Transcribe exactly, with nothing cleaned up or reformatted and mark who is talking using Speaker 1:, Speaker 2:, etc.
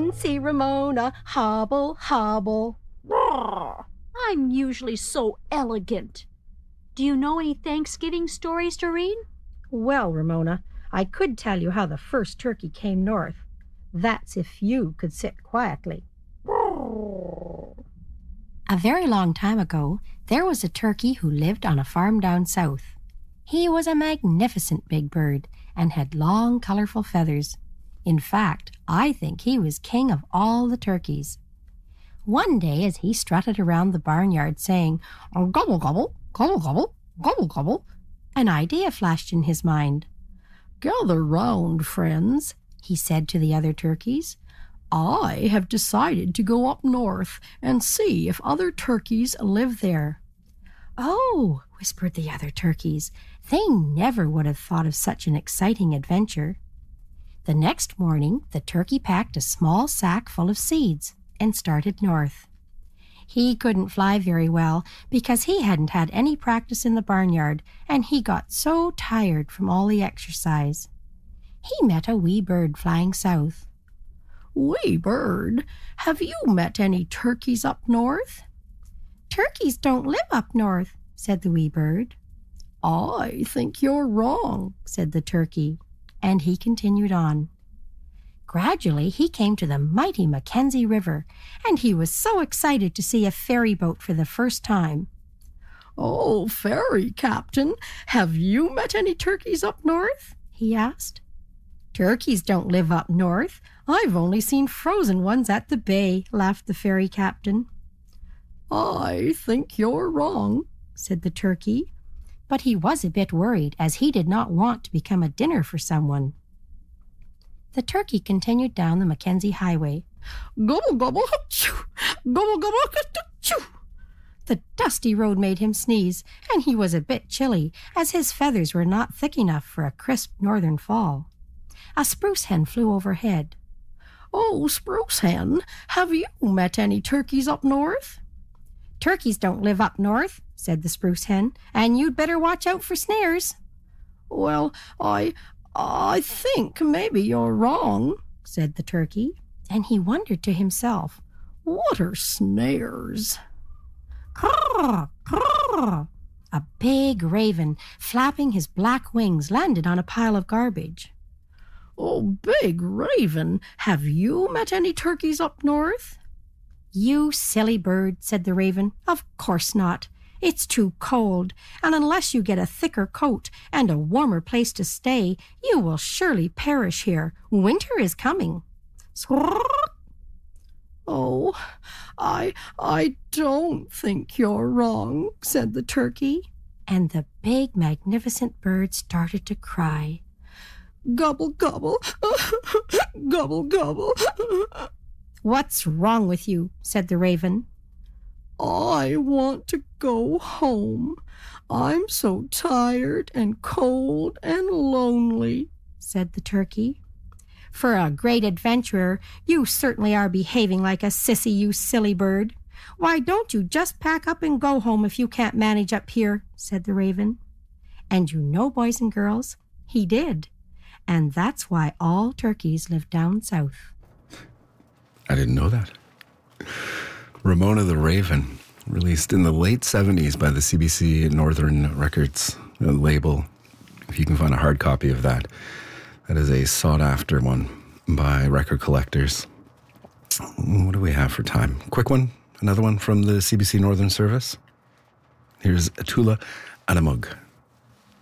Speaker 1: and see Ramona hobble, hobble.
Speaker 2: Brr, I'm usually so elegant. Do you know any Thanksgiving stories, Doreen?
Speaker 1: Well, Ramona, I could tell you how the first turkey came north. That's if you could sit quietly.
Speaker 2: Brr.
Speaker 3: A very long time ago, there was a turkey who lived on a farm down south. He was a magnificent big bird and had long, colorful feathers. In fact, I think he was king of all the turkeys. One day, as he strutted around the barnyard saying, "Gobble, gobble, gobble, gobble, gobble, gobble," an idea flashed in his mind. "Gather round, friends," he said to the other turkeys. "I have decided to go up north and see if other turkeys live there." "Oh," whispered the other turkeys. They never would have thought of such an exciting adventure. The next morning, the turkey packed a small sack full of seeds and started north. He couldn't fly very well because he hadn't had any practice in the barnyard, and he got so tired from all the exercise. He met a wee bird flying south. "Wee bird, have you met any turkeys up north?" "Turkeys don't live up north," said the wee bird. "I think you're wrong," said the turkey, and he continued on. Gradually, he came to the mighty Mackenzie River, and he was so excited to see a ferry boat for the first time. "Oh, ferry captain, have you met any turkeys up north?" he asked. "Turkeys don't live up north. I've only seen frozen ones at the bay," laughed the ferry captain. "I think you're wrong," said the turkey, but he was a bit worried as he did not want to become a dinner for someone. The turkey continued down the Mackenzie Highway. Gobble, gobble, choo! Gobble, gobble, choo! The dusty road made him sneeze, and he was a bit chilly, as his feathers were not thick enough for a crisp northern fall. A spruce hen flew overhead. "Oh, spruce hen, have you met any turkeys up north?" "Turkeys don't live up north," said the spruce hen, "and you'd better watch out for snares." "Well, I, I think maybe you're wrong," said the turkey, and he wondered to himself, "What are snares?" Crrr, crrr. A big raven, flapping his black wings, landed on a pile of garbage. "Oh, big raven, have you met any turkeys up north?" "You silly bird," said the raven. "Of course not. It's too cold, and unless you get a thicker coat and a warmer place to stay, you will surely perish here. Winter is coming." Squirrr. "Oh, I, I don't think you're wrong," said the turkey, and the big, magnificent bird started to cry. "Gobble, gobble, gobble, gobble." "What's wrong with you?" said the raven. "I want to go home. I'm so tired and cold and lonely," said the turkey. "For a great adventurer, you certainly are behaving like a sissy, you silly bird. Why don't you just pack up and go home if you can't manage up here?" said the raven. And you know, boys and girls, he did. And that's why all turkeys live down south.
Speaker 4: I didn't know that. Ramona the Raven, released in the late seventies by the C B C Northern Records label. If you can find a hard copy of that, that is a sought-after one by record collectors. What do we have for time? Quick one, another one from the C B C Northern Service. Here's Atula Anamug.